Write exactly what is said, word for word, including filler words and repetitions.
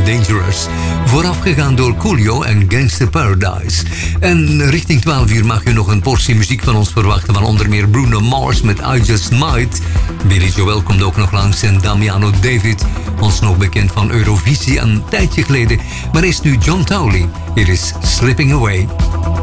Dangerous. Voorafgegaan door Coolio en Gangsta Paradise. En richting twaalf uur mag u nog een portie muziek van ons verwachten. Van onder meer Bruno Mars met I Just Might. Billy Joel komt ook nog langs en Damiano David. Ons nog bekend van Eurovisie een tijdje geleden. Maar is nu John Towley. Hier is Slipping Away.